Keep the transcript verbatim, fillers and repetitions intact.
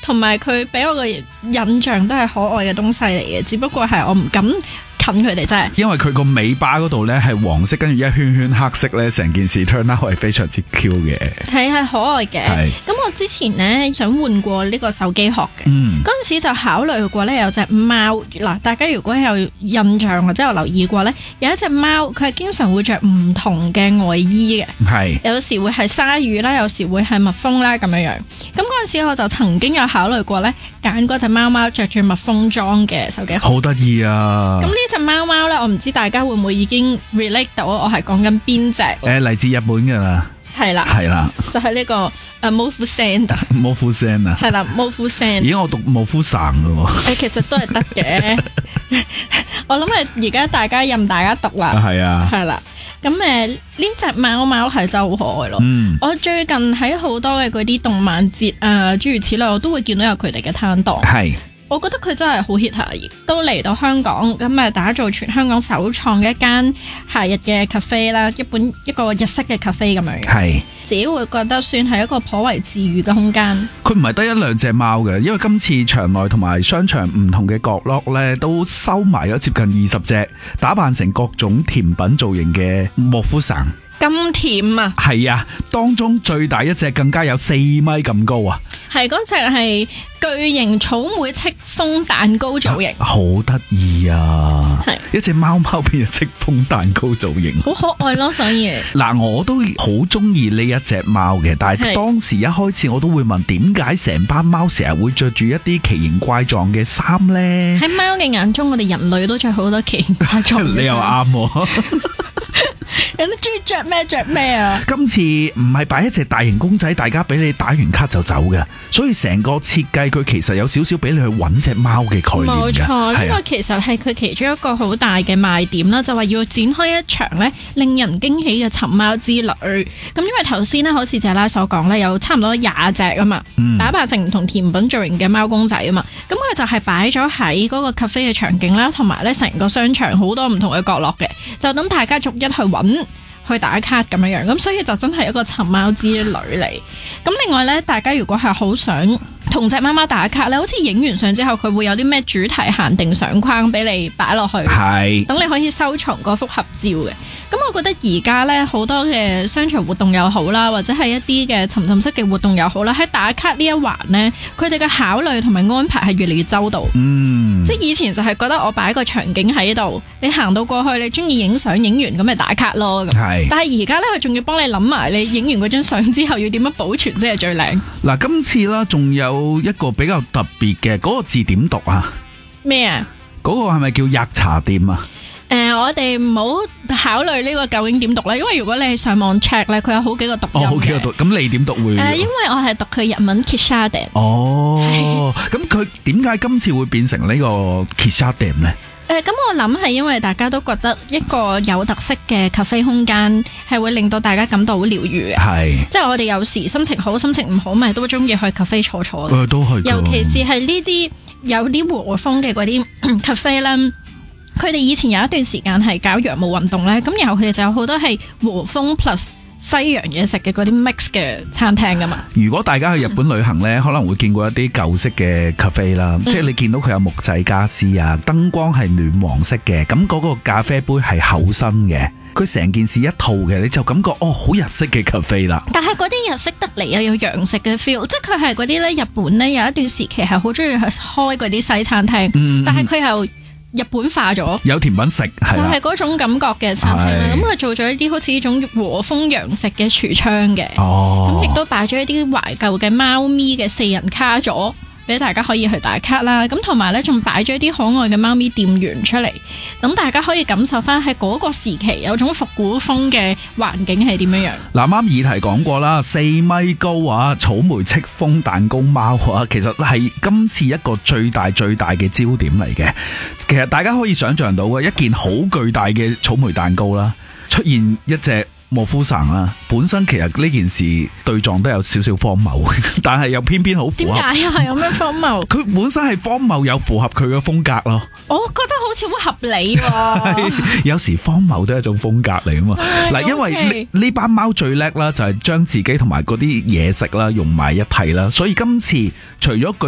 同埋佢俾我嘅印象都係可愛嘅東西嚟嘅，只不過係我唔敢近佢哋真係。 因為佢個尾巴嗰度咧係黃色，跟住一圈圈黑色咧，成件事 turn out 係非常之 Q 嘅。 係係可愛嘅。咁我之前咧想換過呢個手機殼嘅，嗰、嗯、陣時就考慮過咧有隻貓嗱，大家如果有印象或者有留意過咧，有一隻貓佢係經常會着唔同嘅外衣嘅，係有時會係鯊魚啦，有時會係蜜蜂啦咁樣樣。咁嗰陣時我就曾經有考慮過咧，揀嗰隻貓貓着住蜜蜂裝嘅手機殼，好得意啊！ 咁呢隻貓貓咧，我唔知大家會唔會已經 relate 到我係講緊邊隻？誒， 嚟自日本噶啦，係啦，係啦， 就係、是、呢、這個誒毛夫聲， 毛夫聲啊， 係啦，毛夫聲。 咦，我讀毛夫神噶喎？誒， 其實都係得嘅。我諗係而家大家任大家讀啦，係啊，係啦。咁誒呢隻貓貓係真係好可愛咯、嗯！我最近喺好多嘅嗰啲動漫節啊，諸如此類，我都會見到有佢哋嘅攤檔。係，我覺得佢真係好 hit 下，都嚟到香港咁誒，打造全香港首創嘅一間夏日嘅 cafe 啦，一本一個日式嘅 cafe 咁樣。係，自己會覺得算係一個頗為治癒嘅空間。佢唔係得一兩隻貓嘅，因為今次場內同埋商場唔同嘅角落咧，都收埋咗接近二十隻打扮成各種甜品造型嘅莫夫神。咁甜啊！係啊，當中最大一隻更加有四米咁高啊！係嗰隻係巨型草莓戚風蛋糕造型，好得意啊！係一隻貓貓變咗戚風蛋糕造型，好可愛咯！所以嗱，我都好中意呢一隻貓嘅，但係當時一開始我都會問，點解成班貓成日會着住一啲奇形怪狀嘅衫呢？喺貓嘅眼中，我哋人類都着好多奇形怪狀嘅衫。你又啱。人都中意着咩着咩啊！今次唔係擺一隻大型公仔，大家俾你打完卡就走嘅，所以成個設計佢其實有少少俾你去揾隻貓嘅概念嘅。冇錯，呢、這個其實係佢其中一個好大嘅賣點啦，就話要展開一場咧令人驚喜嘅尋貓之旅。咁因為頭先咧，好似謝拉所講咧，有差唔多廿隻啊嘛，打扮成唔同甜品造型嘅貓公仔啊嘛，咁佢就係擺咗喺嗰個 cafe 嘅場景啦，同埋咧成個商場好多唔同嘅角落嘅，就等大家逐一去揾。去打卡咁樣樣，咁所以就真係一個尋貓之旅嚟。咁另外呢，大家如果係好想同隻貓貓打卡咧，好似影完相之後，佢會有啲咩主題限定相框俾你擺落去，係等你可以收藏嗰幅合照嘅。咁我覺得而家呢，好多嘅商場活動又好啦，或者係一啲嘅沉浸式嘅活動又好啦，喺打卡呢一環呢，佢哋嘅考慮同埋安排係越嚟越周到。嗯，即係以前就係覺得我擺個場景喺度，你行到過去，你中意影相，影完咁咪打卡咯。係，但係而家呢，佢仲要幫你諗埋你影完嗰張相之後要點樣保存先係最靚。嗱，今次啦，仲有一個比較特別嘅，嗰個字點讀啊？咩啊？嗰個係咪叫喫茶店啊？誒、呃，我哋唔好考慮呢個究竟點讀啦，因為如果你係上網 check 咧，佢有好幾個讀音嘅。哦，好幾個讀，咁你點讀會？誒、呃，因為我係讀佢日文 Kisha店。哦，咁佢點解今次會變成呢個 Kisha店咧？誒、呃，咁我諗係因為大家都覺得一個有特色嘅 cafe 空間係會令到大家感到好療愈嘅。係，即係我哋有時心情好、心情唔好，咪都中意去 cafe 坐坐嘅。誒，都係。尤其是係呢啲有啲和風嘅嗰啲 cafe 啦。佢哋以前有一段時間係搞羊毛運動咧，咁然後佢哋就有好多係和風 plus 西洋嘢食嘅嗰啲 mix 嘅餐廳噶嘛。如果大家去日本旅行咧，可能會見過一啲舊式嘅 cafe 啦，即係你見到佢有木製家私啊，燈光係暖黃色嘅，咁嗰個咖啡杯係厚身嘅，佢成件事一套嘅，你就感覺哦好日式嘅 cafe 啦。但係嗰啲日式得嚟又有洋食嘅 feel， 即係佢係嗰啲咧日本咧有一段時期係好中意去開嗰啲西餐廳，嗯、但係佢又日本化咗，有甜品食，係就係、是、嗰種感覺嘅餐廳啦。咁佢做咗一啲好似呢種和風洋食嘅櫥窗嘅，咁亦都擺咗一啲懷舊嘅貓咪嘅四人卡座俾大家可以去打卡啦。咁同埋咧，仲擺咗一啲可愛嘅貓咪店員出嚟，等大家可以感受翻喺嗰個時期有種復古風嘅環境係點樣樣。嗱，啱議題講過啦，四米高啊，草莓戚風蛋糕貓啊，其實係今次一個最大最大嘅焦點嚟嘅。其實大家可以想象到嘅一件好巨大嘅草莓蛋糕啦，出現一隻莫夫神啦，本身其實呢件事對撞都有少少荒謬，但係又偏偏好符合。點解啊？係有咩荒謬？佢本身係荒謬又符合佢嘅風格咯。我覺得好似好合理喎。有時荒謬都係一種風格嚟啊嘛。嗱，因為呢班貓最叻啦，就係將自己同埋嗰啲嘢食啦融埋一體啦，所以今次除咗